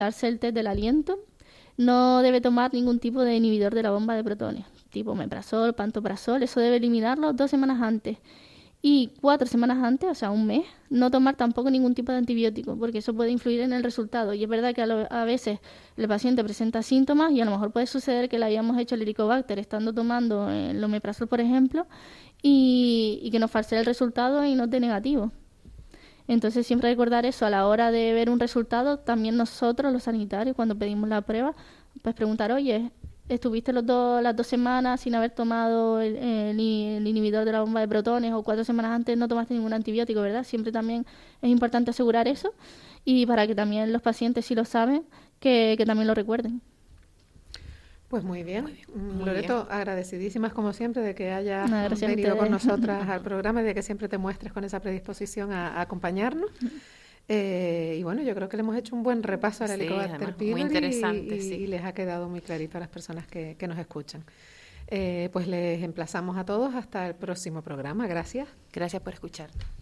darse el test del aliento. No debe tomar ningún tipo de inhibidor de la bomba de protones, tipo omeprazol, pantoprazol, eso debe eliminarlo 2 semanas antes. Y 4 semanas antes, o sea, un mes, no tomar tampoco ningún tipo de antibiótico, porque eso puede influir en el resultado. Y es verdad que a veces el paciente presenta síntomas y a lo mejor puede suceder que le hayamos hecho el Helicobacter estando tomando el omeprazol, por ejemplo, y que nos falsee el resultado y no esté negativo. Entonces siempre recordar eso a la hora de ver un resultado, también nosotros los sanitarios cuando pedimos la prueba, pues preguntar, oye, ¿estuviste las 2 semanas sin haber tomado el inhibidor de la bomba de protones o 4 semanas antes no tomaste ningún antibiótico, ¿verdad? Siempre también es importante asegurar eso y para que también los pacientes, si lo saben, que también lo recuerden. Pues muy bien. Muy Loreto, bien. Agradecidísimas como siempre de que hayas Gracias venido con nosotras al programa y de que siempre te muestres con esa predisposición a acompañarnos. Y bueno, yo creo que le hemos hecho un buen repaso al Helicobacter pylori muy interesante, y les ha quedado muy clarito a las personas que nos escuchan. Pues les emplazamos a todos hasta el próximo programa. Gracias. Gracias por escucharnos.